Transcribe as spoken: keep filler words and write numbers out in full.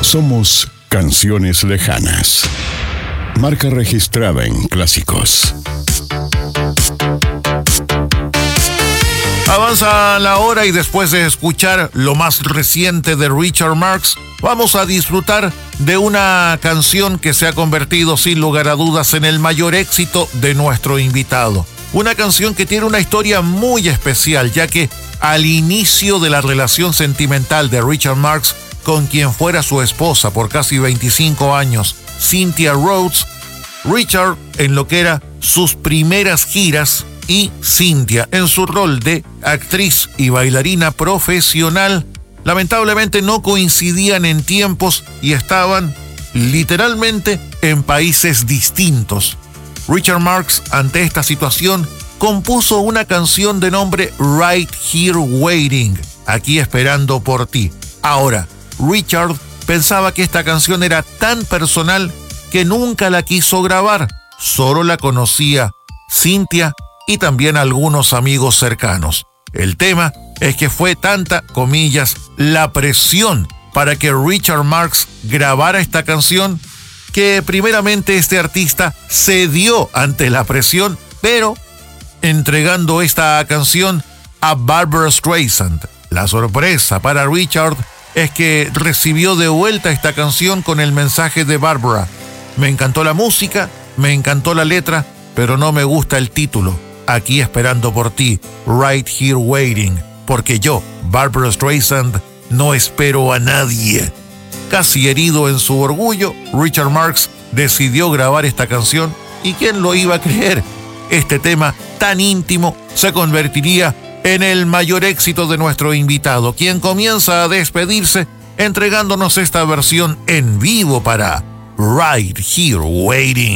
Somos Canciones Lejanas. Marca registrada en Clásicos. Avanza la hora y después de escuchar lo más reciente de Richard Marx, vamos a disfrutar de una canción que se ha convertido sin lugar a dudas en el mayor éxito de nuestro invitado. Una canción que tiene una historia muy especial, ya que al inicio de la relación sentimental de Richard Marx con quien fuera su esposa por casi veinticinco años, Cynthia Rhodes, Richard, en lo que era sus primeras giras, y Cynthia, en su rol de actriz y bailarina profesional, lamentablemente no coincidían en tiempos y estaban literalmente en países distintos. Richard Marx, ante esta situación, compuso una canción de nombre Right Here Waiting, aquí esperando por ti. Ahora, Richard pensaba que esta canción era tan personal que nunca la quiso grabar, solo la conocía Cynthia y también algunos amigos cercanos. El tema es que fue tanta, comillas, la presión para que Richard Marx grabara esta canción, que primeramente este artista cedió ante la presión, pero entregando esta canción a Barbra Streisand. La sorpresa para Richard es que recibió de vuelta esta canción con el mensaje de Barbra: me encantó la música, me encantó la letra, pero no me gusta el título. Aquí esperando por ti, Right Here Waiting, porque yo, Barbra Streisand, no espero a nadie. Casi herido en su orgullo, Richard Marx decidió grabar esta canción, y ¿quién lo iba a creer? Este tema tan íntimo se convertiría en el mayor éxito de nuestro invitado, quien comienza a despedirse entregándonos esta versión en vivo para Right Here Waiting.